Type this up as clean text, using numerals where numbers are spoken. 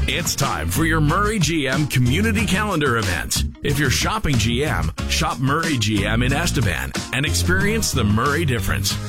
It's time for your Murray GM Community Calendar event. If you're shopping GM, shop Murray GM in Estevan and experience the Murray difference.